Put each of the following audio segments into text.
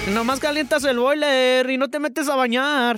Nomás calientas el boiler y no te metes a bañar.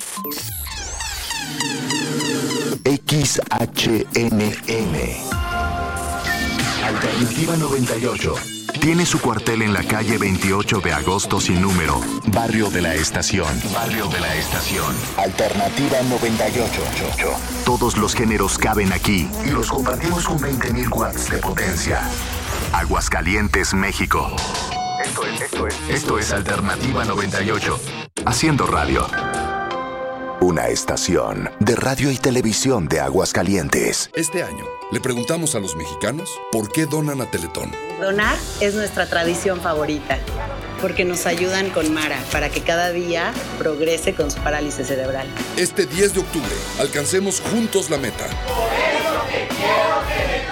XHNN Alternativa 98 tiene su cuartel en la calle 28 de agosto sin número, Barrio de la Estación. Alternativa 98. Todos los géneros caben aquí y los compartimos con 20,000 watts de potencia. Aguascalientes, México. Esto es Alternativa 98. Haciendo radio. Una estación de radio y televisión de Aguascalientes. Este año le preguntamos a los mexicanos por qué donan a Teletón. Donar es nuestra tradición favorita, porque nos ayudan con Mara para que cada día progrese con su parálisis cerebral. Este 10 de octubre, alcancemos juntos la meta. Por eso te quiero,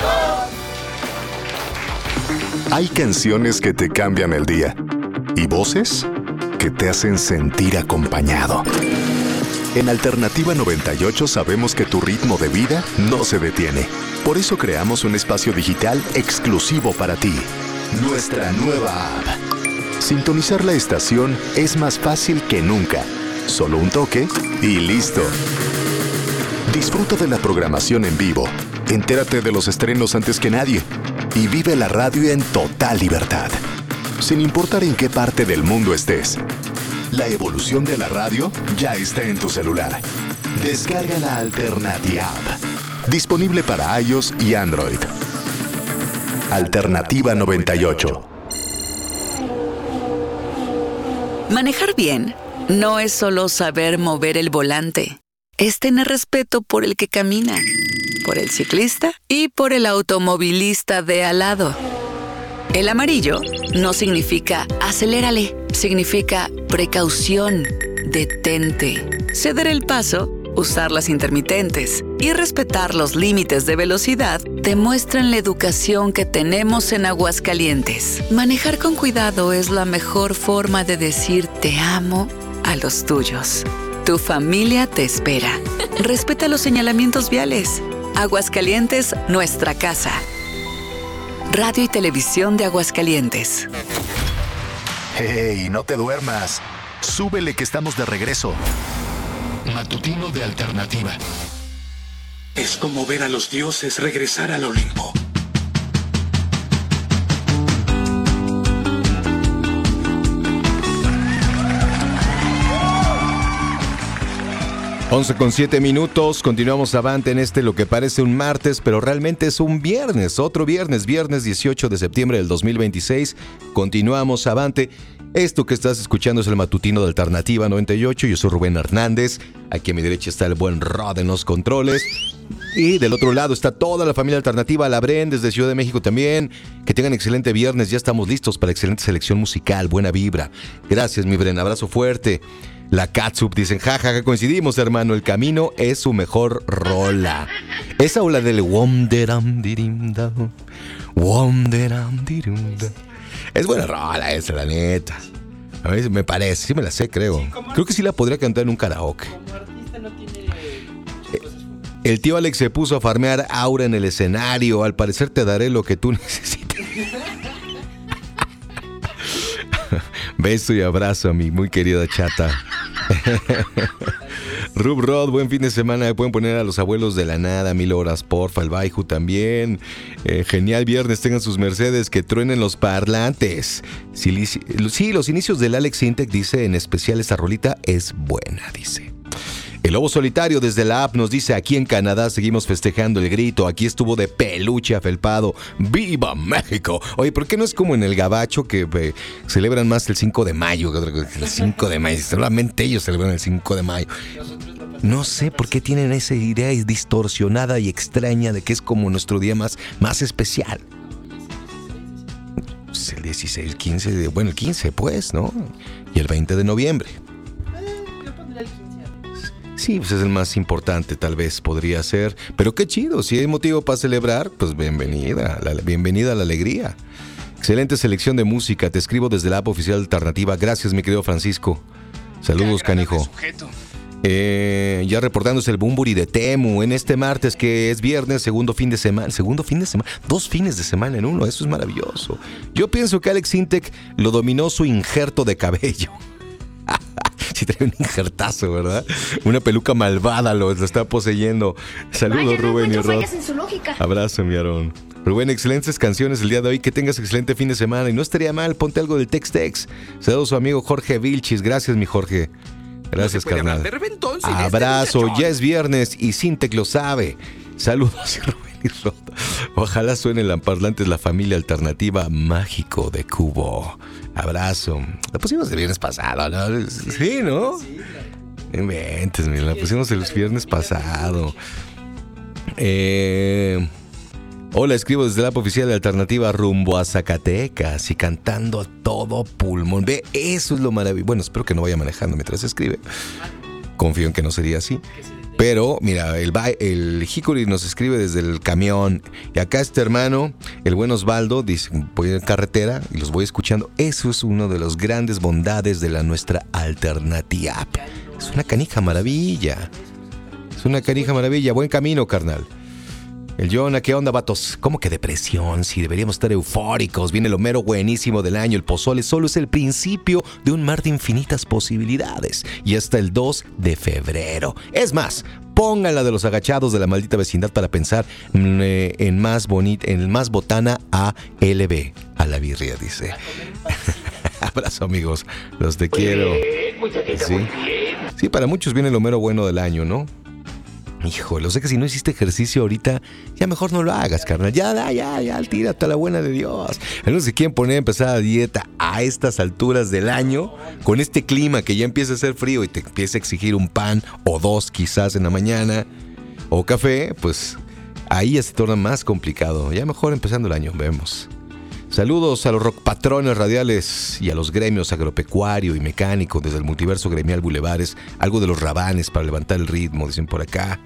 Teletón. Hay canciones que te cambian el día y voces que te hacen sentir acompañado. En Alternativa 98 sabemos que tu ritmo de vida no se detiene. Por eso creamos un espacio digital exclusivo para ti. Nuestra nueva app. Sintonizar la estación es más fácil que nunca. Solo un toque y listo. Disfruta de la programación en vivo. Entérate de los estrenos antes que nadie. Y vive la radio en total libertad. Sin importar en qué parte del mundo estés. La evolución de la radio ya está en tu celular. Descarga la Alternativa App. Disponible para iOS y Android. Alternativa 98. Manejar bien no es solo saber mover el volante. Es tener respeto por el que camina, por el ciclista y por el automovilista de al lado. El amarillo no significa acelérale, significa precaución, detente, ceder el paso, usar las intermitentes y respetar los límites de velocidad demuestran la educación que tenemos en Aguascalientes. Manejar con cuidado es la mejor forma de decir te amo a los tuyos. Tu familia te espera. Respeta los señalamientos viales. Aguascalientes, nuestra casa. Radio y Televisión de Aguascalientes. ¡Hey, no te duermas! Súbele que estamos de regreso. Matutino de Alternativa. Es como ver a los dioses regresar al Olimpo. 11:07, continuamos avante en lo que parece un martes, pero realmente es un viernes, otro viernes 18 de septiembre del 2026, continuamos avante. Esto que estás escuchando es el matutino de Alternativa 98, yo soy Rubén Hernández, aquí a mi derecha está el buen Rod en los controles, y del otro lado está toda la familia alternativa, la Bren desde Ciudad de México también. Que tengan excelente viernes, ya estamos listos para excelente selección musical, buena vibra. Gracias mi Bren, abrazo fuerte. La Catsup dicen, jajaja, coincidimos hermano, el camino es su mejor rola. Esa ola del Wonderam dirimda, Wonderam dirimda. Es buena rola esa, la neta. A mí me parece, sí me la sé, creo. Creo que sí la podría cantar en un karaoke. Como artista no tiene... El tío Alex se puso a farmear aura en el escenario. Al parecer te daré lo que tú necesites. Beso y abrazo a mi muy querida chata. Rub Rod, buen fin de semana. Pueden poner a los abuelos de la nada 1000 horas, porfa. El Baiju también. Genial viernes, tengan sus mercedes, que truenen los parlantes. Sí, los inicios del Alex Intec, dice, en especial esta rolita es buena, dice. El Lobo Solitario desde la app nos dice, aquí en Canadá seguimos festejando el grito, aquí estuvo de peluche afelpado, ¡Viva México! Oye, ¿por qué no es como en el Gabacho que celebran más el 5 de mayo? El 5 de mayo, solamente ellos celebran el 5 de mayo. No sé por qué tienen esa idea distorsionada y extraña de que es como nuestro día más especial. Pues el 16, 15, bueno, el 15 pues, ¿no? Y el 20 de noviembre. Sí, pues es el más importante, tal vez podría ser. Pero qué chido, si hay motivo para celebrar, pues bienvenida a la alegría. Excelente selección de música, te escribo desde la app oficial Alternativa. Gracias, mi querido Francisco. Saludos, canijo. Ya reportándose el Bumburi de Temu en este martes, que es viernes, segundo fin de semana, 2 fines de semana en uno, eso es maravilloso. Yo pienso que Alex Intec lo dominó su injerto de cabello. Sí trae un injertazo, ¿verdad? Una peluca malvada lo está poseyendo. Saludos, Rubén y Rod. Abrazo, mi Aarón. Rubén, excelentes canciones el día de hoy. Que tengas excelente fin de semana. Y no estaría mal, ponte algo del Tex-Tex. Saludos a su amigo Jorge Vilchis. Gracias, mi Jorge. Gracias, no carnal. Abrazo, ya es viernes y Sintec lo sabe. Saludos, Rubén y Rod. Ojalá suene en parlantes la familia alternativa Mágico de Cubo. Abrazo. La pusimos el viernes pasado, ¿no? Sí, ¿no? Inventes, mira, la pusimos el viernes pasado. Hola, escribo desde la app oficial de Alternativa rumbo a Zacatecas y cantando a todo pulmón. Ve, eso es lo maravilloso. Bueno, espero que no vaya manejando mientras escribe. Confío en que no sería así. Pero, mira, el Hickory nos escribe desde el camión. Y acá este hermano, el buen Osvaldo, dice, voy en carretera y los voy escuchando. Eso es una de las grandes bondades de nuestra Alternativa. Es una canija maravilla. Es una canija maravilla. Buen camino, carnal. El Jonah, ¿qué onda, vatos? ¿Cómo que depresión? Si deberíamos estar eufóricos. Viene lo mero buenísimo del año. El pozole solo es el principio de un mar de infinitas posibilidades. Y hasta el 2 de febrero. Es más, pongan la de los agachados de la maldita vecindad para pensar en más botana ALB. A la birria, dice. Abrazo, amigos. Los te quiero. Sí, para muchos viene lo mero bueno del año, ¿no? Híjole, sé que si no hiciste ejercicio ahorita, ya mejor no lo hagas, carnal. Ya, tírate a la buena de Dios. Algunos se quieren poner a empezar a dieta a estas alturas del año, con este clima que ya empieza a hacer frío y te empieza a exigir un pan o dos quizás en la mañana, o café, pues ahí ya se torna más complicado. Ya mejor empezando el año, vemos. Saludos a los rock patrones radiales y a los gremios agropecuario y mecánico desde el multiverso gremial Bulevares. Algo de los rabanes para levantar el ritmo, dicen por acá.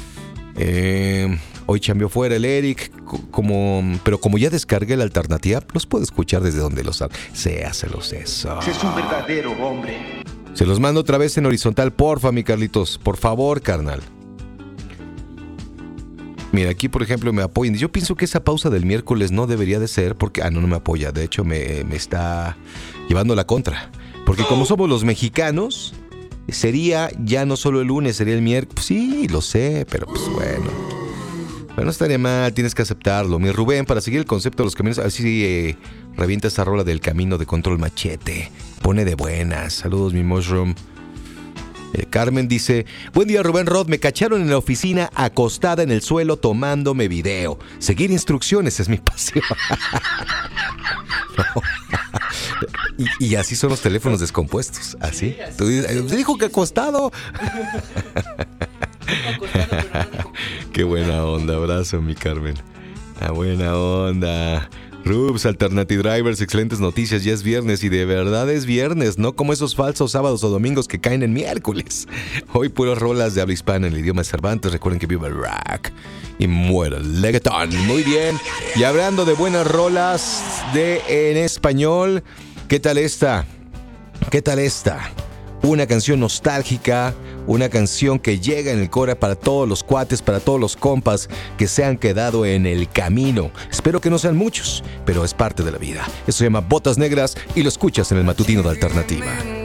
Hoy chambeó fuera el Eric, pero como ya descargué la Alternativa, los puedo escuchar desde donde los haga. Séaselos eso. Es un verdadero hombre. Se los mando otra vez en horizontal, porfa, mi Carlitos. Por favor, carnal. Mira, aquí por ejemplo me apoyan. Yo pienso que esa pausa del miércoles no debería de ser porque... no me apoya. De hecho me está llevando la contra. Porque como somos los mexicanos, sería ya no solo el lunes, sería el miércoles. Pues sí, lo sé, pero pues bueno. Pero no estaría mal, tienes que aceptarlo. Mi Rubén, para seguir el concepto de los caminos, así revienta esa rola del camino de Control Machete. Pone de buenas. Saludos, mi Mushroom. Carmen dice, buen día Rubén Rod, me cacharon en la oficina acostada en el suelo tomándome video. Seguir instrucciones es mi pasión. y así son los teléfonos descompuestos, así. Tú dices, dijo que acostado. Qué buena onda, abrazo mi Carmen. La buena onda. Rubs, Alternative Drivers, excelentes noticias, ya es viernes y de verdad es viernes, no como esos falsos sábados o domingos que caen en miércoles. Hoy puras rolas de habla hispana en el idioma de Cervantes, recuerden que viva el rock y muera el reggaetón. Muy bien, y hablando de buenas rolas en español, ¿qué tal esta? Una canción nostálgica, una canción que llega en el core para todos los cuates, para todos los compas que se han quedado en el camino. Espero que no sean muchos, pero es parte de la vida. Eso se llama Botas Negras y lo escuchas en el matutino de Alternativa.